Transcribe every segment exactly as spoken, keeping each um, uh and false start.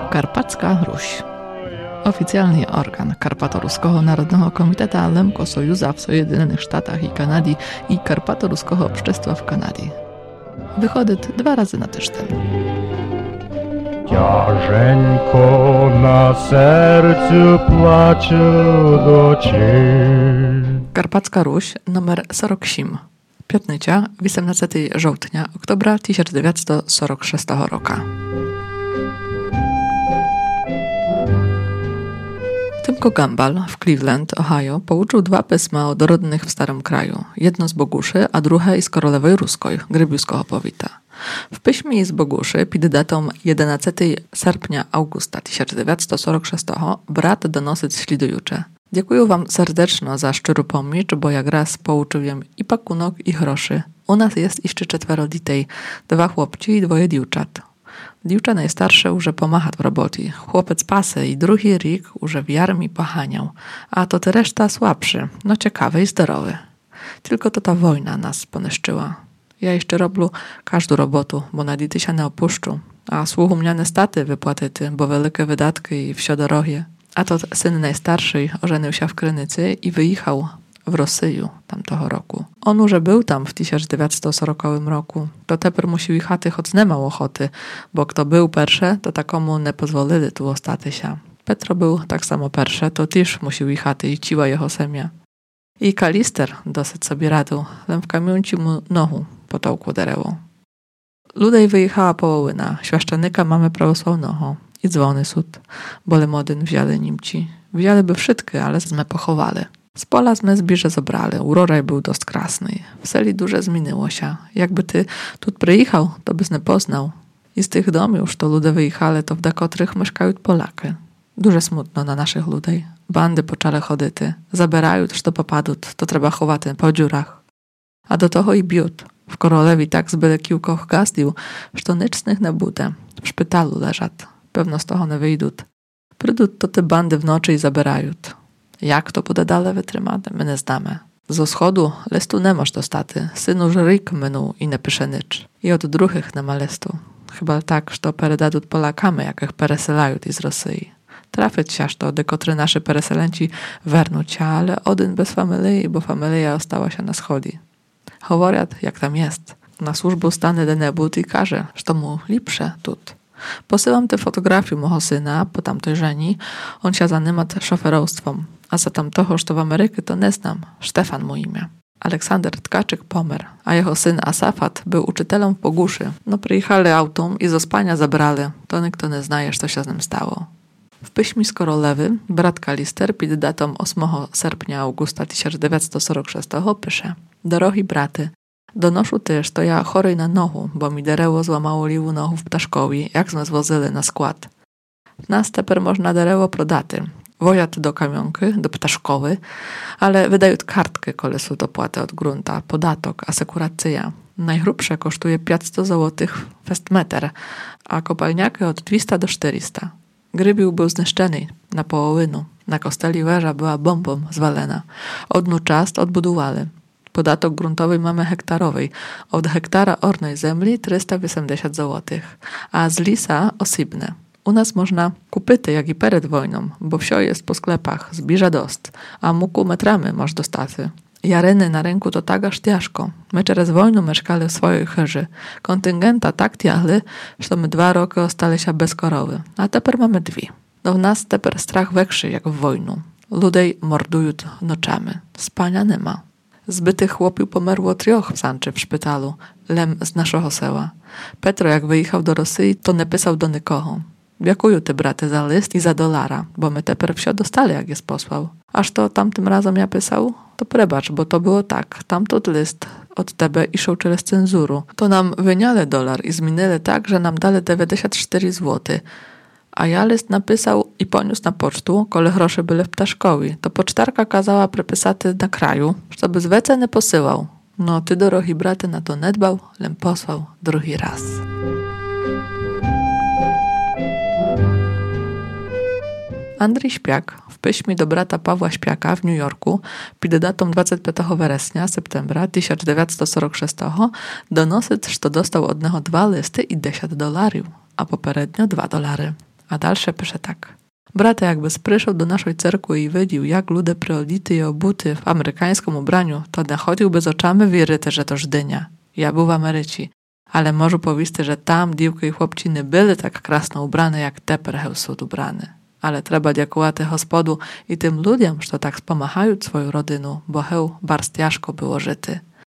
Karpacka Ruś. Oficjalny organ Karpato-Ruskiego Narodnego Komiteta Lemko Sojuza w Sojedynionych Sztatach i Kanadii i Karpato-Ruskiego Общества w Kanadii. Wychodzi dwa razy na tydzień. Ciężko na sercu płaczą docie. Karpacka Ruś numer сорок сім. Piątnica, osiemnastego żołtnia, oktobra tysiąc dziewięćset сорок szóstego roku. Tymko Gambal w Cleveland, Ohio, pouczył dwa pisma o dorodnych w starym kraju. Jedno z Boguszy, a drugie z Korolewej Ruskiej, Grybiuskiego powita. W piśmie z Boguszy, pod datą jedenastego sierpnia Augusta tysiąc dziewięćset сорок szóstego, brat donosyć ślidujucze. Dziękuję wam serdecznie za szczerą pomoc, bo jak raz pouczyłem i pakunok, i groszy. U nas jest jeszcze czworo ditej, dwa chłopci i dwoje dziewczat. Dziewczę najstarsze już pomacha w robocie. Chłopiec pasy i drugi rik już w armii pochaniał, a to te reszta słabszy, no ciekawy i zdrowy. Tylko to ta wojna nas poniszczyła. Ja jeszcze robię każdą robotę, bo na dity się nie opuszczą, a słuchu mnie niestety wypłaty, bo wielkie wydatki i wsio drogie. A to syn najstarszy ożenił się w Krynicy i wyjechał w Rosyju tamtego roku. On już był tam w tysiąc dziewięćset сорокowym roku. To teper musiał jechać, choć nie miał ochoty, bo kto był pierwszy, to takomu nie pozwolili tu ostać się. Petro był tak samo pierwszy, to też musiał jechać i ciła jego semia. I Kalister dosyć sobie radził, len w kamiąci mu nohu potołku dereło. Ludej wyjechała połowyna, świaszczenika mamy prawosławnego i dzwony sud, bole modyn wzięli nimci. Wzięli by wszystkie, ale zme pochowali. Z pola zme zbirze zobrali, uroraj był dość krasny. W seli duże zmieniło się. Jakby ty tu przyjechał, to byś nie poznał. I z tych domów, to ludzie wyjechali, to w dakotrych mieszkają Polaki. Duże smutno na naszych ludej. Bandy poczęły chodyty. Zabierają, to popadł, to trzeba chować po dziurach. A do toho i biut. W Korolewi tak zbyle kiłkoch gazdił, że nicnych nie bude. W szpitalu leżat. Pewno z toho nie wyjdą. Przyjdą to te bandy w nocy i zabierają. Jak to bude dalej wytrzymać, my nie znamy. Z oschodu listu nie masz dostaty. Syn już ryk minął i nie pisze nicz. I od druhych nie ma listu. Chyba tak, że to peredadut Polakami, jakich pereselają z Rosji. Trafić się, to dekotry nasze pereselenci wernuć się, ale odyn bez familii, bo familia ostała się na schodzi. Mówią, jak tam jest. Na służbę stany denebut i każe, że to mu lepsze tut. Posyłam te fotografie mojego syna po tamtej żeni. On się zanyma szoferostwom. A za tamtoho, że to w Amerykę, to nie znam. Stefan mu imię. Aleksander Tkaczyk pomer, a jego syn Asafat był uczytelem w Boguszy. No przyjechali autą i z spania zabrali. To nikt nie znaje, co się z nim stało. W piśmie z Korolewy brat Kalister pod datą ósmego sierpnia Augusta tysiąc dziewięćset сорок szóstego pisze: Drogi braty, donoszę też, to ja chory na nohu, bo mi dereło złamało liwu nohu w Ptaszkowi, jak sme zwozyli na skład. W nas teper można dereło prodaty. Wojat do kamionky, do Ptaszkowy, ale wydają kartkę kolesu dopłatę od grunta, podatok, asekuracja. Najchrubsze kosztuje pięćset złotych festmeter, a kopalniaky od dwieście do czterystu. Grybił był zniszczony na połowinu. Na kosteli węża była bombą zwalena. Odnu czast odbudowali. Podatok gruntowy mamy hektarowej. Od hektara ornej ziemi trzysta osiemdziesiąt złotych, a z lisa osybne. U nas można kupyty, jak i przed wojną, bo wsio jest po sklepach, zbliża dost, a muku metramy masz dostaty. Jareny na rynku to tak aż ciężko. My przez wojnę mieszkali w swojej chyży. Kontyngenta tak tiahli, że my dwa roki ostali się bez korowy, a teper mamy dwie. No w nas teper strach większy jak w wojnu. Ludej mordują noczami. Spania nie ma. Zbytych chłopił pomerło trioch w Sanczy w szpitalu, lem z naszego sela. Petro jak wyjechał do Rosji, to nie pisał do nikogo. Dziękuję ty braty za list i za dolara, bo my teper wsio dostali, jak jest posłał. Aż to tamtym razem ja pisał, to prebacz, bo to było tak. Tamtot list od tebe iszł przez cenzuru. To nam wyniale dolar i zmienili tak, że nam dali dziewięćdziesiąt cztery złote. A ja list napisał i poniósł na pocztu, kole grosze były w Ptaszkowi. To pocztarka kazała prepisaty na kraju, żeby zwece nie posyłał. No ty, drogi braty, na to nie dbał, lem posłał drugi raz. Andrzej Śpiak w piśmie do brata Pawła Śpiaka w New Yorku pod datą dwudziestego piątego września, septembra tysiąc dziewięćset сорок szóstego donosi, że dostał od niego dwa listy i dziesięć dolarów, a poprzednio dwa dolary. A dalsze pisze tak. Brate, jakby spryszał do naszej cerkwy i widział, jak ludzie przeodity i obuty w amerykańskim ubraniu, to nachodziłby z oczami wieryty, że to Żdynia. Ja był w Ameryci, ale może powisty, że tam dziewki i chłopciny były tak krasno ubrane, jak teper hełsud ubrany. Ale trzeba dziękować Gospodu i tym ludziom, że tak spomachają swoją rodynu, bo heł bardzo ciężko było żyty.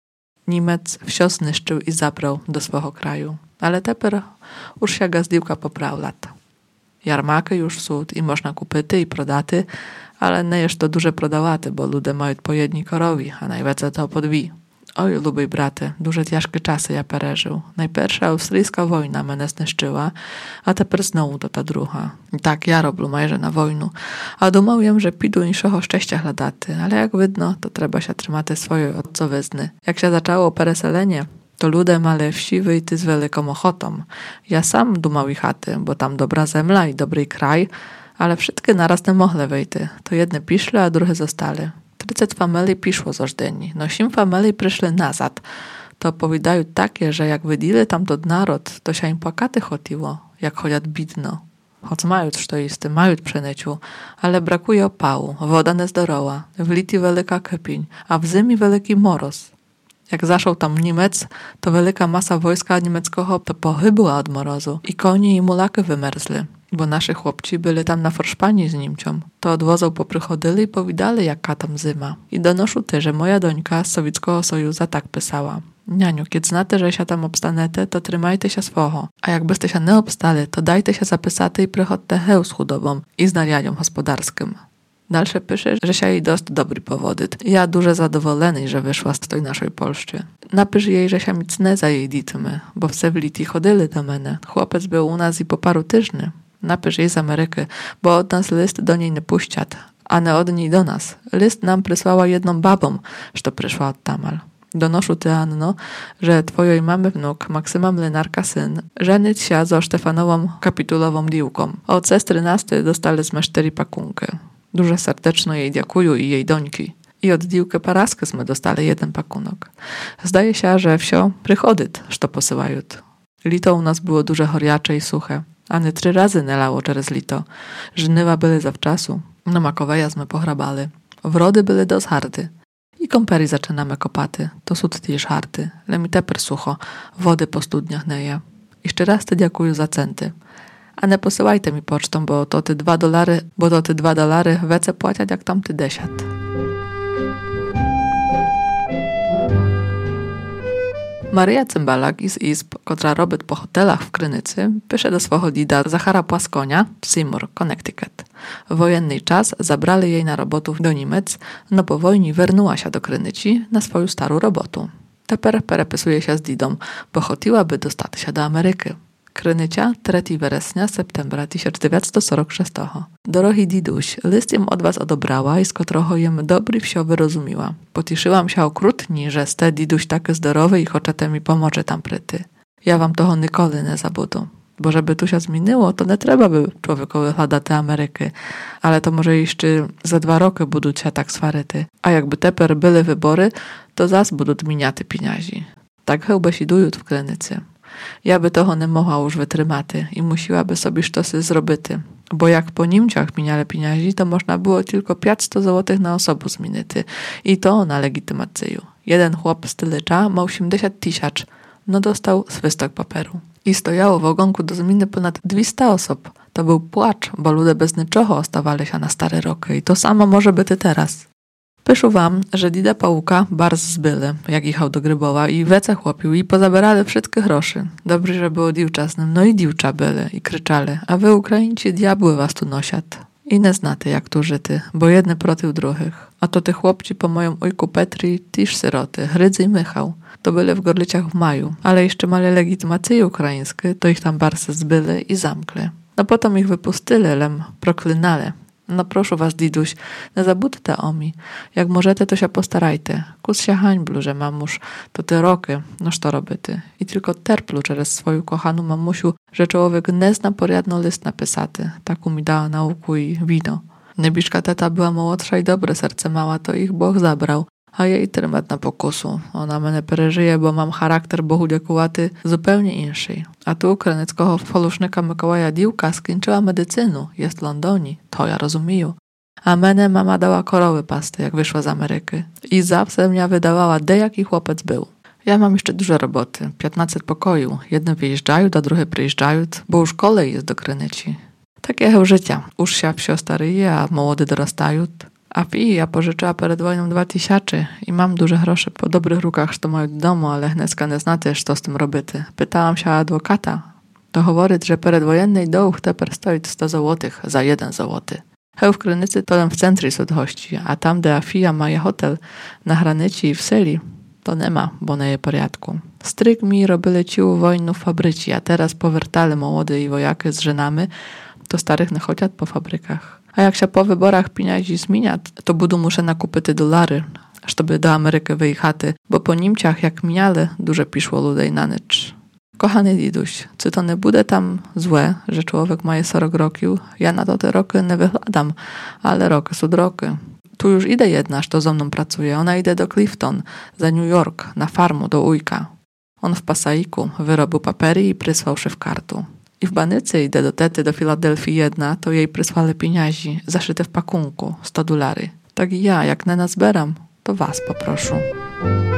Niemiec wsio zniszczył i zabrał do swego kraju, ale teper już się gazdiłka poprał lata. Jarmarki już sud i można kupyty i prodaty, ale nie jest to duże prodawaty, bo ludzie mają po jedni korowi, a najwięcej to po dwi. Oj, lubiej braty, duże ciężkie czasy ja pereżył. Najpierwsza australijska wojna mnie zniszczyła, a teper znowu to ta druga. I tak ja robię majże na wojnu, a dumałem, że pidu inszego szczęścia chladaty, ale jak widno, to trzeba się trzymać swojej ojcowyzny. Jak się zaczęło pereselenie, to ludzie mali wsi wyjty z wielką ochotą. Ja sam dumał i chaty, bo tam dobra zemla i dobry kraj, ale wszystkie naraz nie mogły wyjty. To jedne piszły, a drugie zostały. trzydzieści familii piszło z Ożdyni, no sim familii przyszły nazad. To opowiadają takie, że jak wydili tam to naród, to się im płakaty chotiło, jak chociaż bidno. Choć mają to isty, mają przenyciu, ale brakuje opału, woda niezdorowa, w liti wielka kepień, a w zimi wielki moroz. Jak zaszł tam Niemiec, to wielka masa wojska niemieckiego to pochybła od morozu i koni i mulaki wymerzły, bo nasi chłopci byli tam na forszpani z Niemcią. To od wozów poprychodyli i powidali, jaka tam zima. I donoszą ty, że moja dońka z Sowieckiego Sojuza tak pisała. Nianiu, kiedy znacie, że się tam obstanete, to trzymajcie się swoho. A jakbyście się nie obstali, to dajcie się zapisaty i przychodźcie heł z chudobą i z nariadiem gospodarskim. Dalsze pisze, że się jej dość dobry powodyt. Ja duże zadowolony, że wyszła z tej naszej Polszczy. Napisz jej, że się mi cne za jej ditmy, bo w Sewliti chodzili do mnie. Chłopiec był u nas i po paru tyżni. Napisz jej z Ameryki, bo od nas list do niej nie puściat, a nie od niej do nas. List nam przysłała jedną babą, że przyszła od tamal. Donoszą ty, Anno, że twojej mamy wnuk, Maksyma Mlynarka syn, żenić się za Sztefanową kapitulową diłką. Od sestry Nasty dostali z cztery pakunki. Duże serdeczno jej dziękuję i jej dońki. I od diłkę paraskę sme dostali jeden pakunok. Zdaje się, że wsio przychodyt, że posyłają. Lito u nas było duże choriacze i suche. Ani trzy razy nie lało przez lito. Żnywa były zawczasu. No makoweja sme pochrabali. Wrody były dos hardy. I kąperi zaczynamy kopaty. To sud też hardy. Le mi teper sucho. Wody po studniach neje. Jeszcze raz te dziękuję za centy. A nie posyłajcie mi pocztą, bo to ty dwa dolary, bo to ty dwa dolary wece płaciać jak tamty desiat. Maryja Cymbalak z izb, która robi po hotelach w Krynicy, pisze do swojego dida Zachara Płaskonia, Seymour, Connecticut. W wojenny czas zabrali jej na robotów do Niemiec, no po wojnie wernuła się do Krynyci na swoją starą robotę. Teper perepisuje się z didą, bo chotiłaby dostać się do Ameryki. Krynycia, trzeciego września, septembra tysiąc dziewięćset czterdziestego szóstego. Dorogi diduś, list jem od was odebrała i z którego jem dobry wsio wyrozumiła. Pociszyłam się okrutni, że ste diduś taki zdrowy i choczete mi pomoże tam pryty. Ja wam toho nikoli nie zabudu. Bo żeby tu się zmieniło, to nie trzeba by człowiekowi chladać Ameryki. Ale to może jeszcze za dwa roky budą się tak swaryty. A jakby teper były wybory, to zas budą miniaty pieniędzy. Tak chyba sidują w Krynicy. Ja by toho nie mogła już wytrymaty i musiłaby sobie sztosy zrobity. Bo jak po Niemciach miniale pieniędzy, to można było tylko pięćset złotych na osobę zmienić. I to na legitymację. Jeden chłop z Tylicza ma osiemdziesiąt tysięcy. No dostał swystok papieru. I stojało w ogonku do zmiany ponad dwieście osób. To był płacz, bo ludzie bez niczego ostawali się na stare roky. I to samo może być i teraz. Piszę wam, że dida Pałuka bardzo zbyli, jak jechał do Grybowa i wece chłopił i pozabierali wszystkie groszy. Dobry, że było diwcza z nim, no i diwcza byli i kryczali, a wy Ukraińcy diabły was tu nosiat. I nie znaty jak tu żyty, bo jedne proty drugich. A to te chłopci po moją ojku Petri też syroty, Hrydzy i Michał. To byli w Gorlicach w maju, ale jeszcze mali legitymacje ukraińskie, to ich tam bardzo zbyli i zamkli. No potem ich wypustili, lem proklinali. No proszę was, diduś, nie zabudźcie o mi. Jak możecie, to się postarajcie. Kus się hańblu, że mamusz to te roky, no co robity. I tylko terplu przez swoją kochaną mamusiu, że człowiek nie zna poriadno list napisaty. Taku mi dała nauku i wino. Niebiszka teta była młodsza i dobre serce mała, to ich Bóg zabrał. a jej trymat na pokusu. Ona мене пережиє, бо мам характер Богу дякувати zupełnie інший. А ту українського фолушника Миколая Дівка скінчила медицину, jest w Londonie, to ja rozumію. A мене mama dała korowy pasty, jak wyszła z Ameryki. I zawsze mnie wydawała, de jaki chłopiec był. Ja mam jeszcze dużo roboty, piętnaście pokoju. Jedne wyjeżdżają, a drugie przyjeżdżają, bo już kolej jest do Krynyci. Takie życia. Już się wsio staryje, a młody dorastają. A pi, ja pożyczyła przed wojną dwa tysiące i mam duże grosze po dobrych rukach, że to mają do domu, ale Hnecka nie zna też, co z tym robić. Pytałam się adwokata. To mówi, że przedwojennej dołu teper stoi sto złotych za jeden złoty. Heł w Krynycy to tam w centrum sudhości, a tam, gdzie Afija ma hotel na granicy i w seli, to nie ma, bo nie je porядku. Stryk mi robili ciu wojnu w fabryci, a teraz powiertali młody i wojaki z żenami, to starych nie chodzią po fabrykach. A jak się po wyborach pieniędzy zmienia, to budu muszę nakupić dolary, żeby do Ameryki wyjechać, bo po Niemciach jak miniale duże piszło ludzi na nicz. Kochany Diduś, czy to nie bude tam złe, że człowiek ma czterdzieści roków? Ja na to te roky nie wychladam, ale roky są roki. Tu już idę jedna, co ze mną pracuje. Ona idzie do Clifton, za New York, na farmu do ujka. On w Pasaiku wyrobił papery i przysłał szefkartu. I w Banycy idę do tety do Filadelfii jedna, to jej przysłali pieniędzy, zaszyte w pakunku, sto dolary. Tak i ja, jak nie nazbieram, to was poproszę.